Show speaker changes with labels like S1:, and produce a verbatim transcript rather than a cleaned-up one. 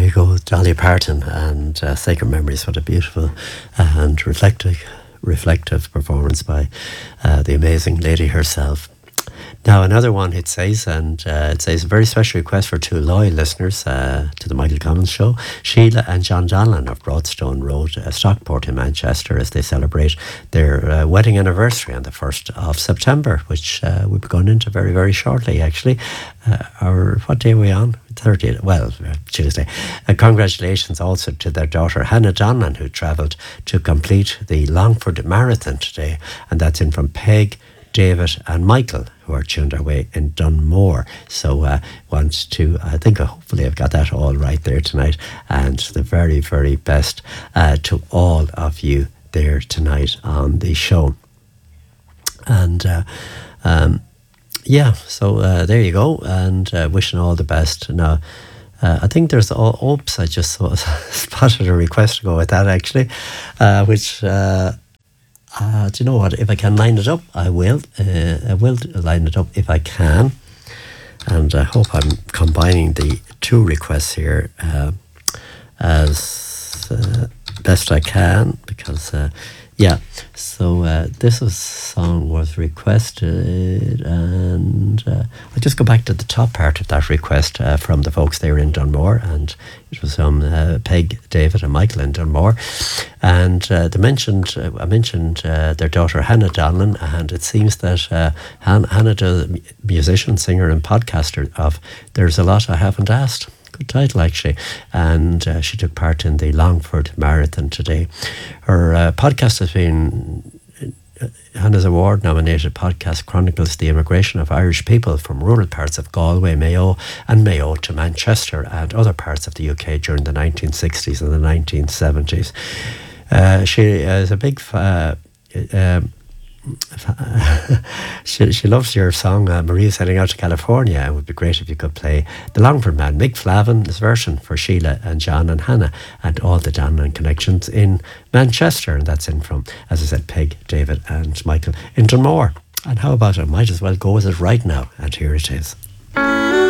S1: there you go, Dolly Parton and uh, Sacred Memories. What a beautiful and reflective, reflective performance by uh, the amazing lady herself. Now, another one, it says, and uh, it says a very special request for two loyal listeners uh, to the Michael Collins Show, Sheila and John Donlan of Broadstone Road, uh, Stockport in Manchester, as they celebrate their uh, wedding anniversary on the first of September, which uh, we'll be going into very, very shortly, actually. Uh, or what day are we on? thirtieth, well, uh, Tuesday. And congratulations also to their daughter Hannah Donlan, who travelled to complete the Longford Marathon today, and that's in from Peg, David and Michael, who are tuned our way in Dunmore. So uh, want to, I think uh, hopefully I've got that all right there tonight, and the very, very best uh, to all of you there tonight on the show. And uh, um, yeah, so uh, there you go, and uh, wishing all the best. Now, Uh, I think there's, oh, oops, I just saw, spotted a request to go with that actually, uh, which, uh, uh, do you know what, if I can line it up, I will. Uh, I will line it up if I can. And I hope I'm combining the two requests here uh, as uh, best I can, because, uh, yeah, so uh, this was, song was requested, and uh, I'll just go back to the top part of that request uh, from the folks there in Dunmore, and it was from uh, Peg, David and Michael in Dunmore, and uh, they mentioned, uh, I mentioned uh, their daughter Hannah Donlan, and it seems that uh, Han- Hannah, the musician, singer and podcaster of There's a Lot I Haven't Asked. Good title, actually. And uh, she took part in the Longford Marathon today. Her uh, podcast has been uh, Hannah's award-nominated podcast chronicles the immigration of Irish people from rural parts of Galway, Mayo and Mayo to Manchester and other parts of the U K during the nineteen sixties and the nineteen seventies. Uh, she is a big... Uh, um, she, she loves your song, uh, Maria's Heading Out to California. It would be great if you could play the Longford Man, Mick Flavin's version for Sheila and John and Hannah and all the Donlan connections in Manchester. And that's in from, as I said, Peg, David and Michael in Dunmore. And how about it? I might as well go with it right now. And here it is.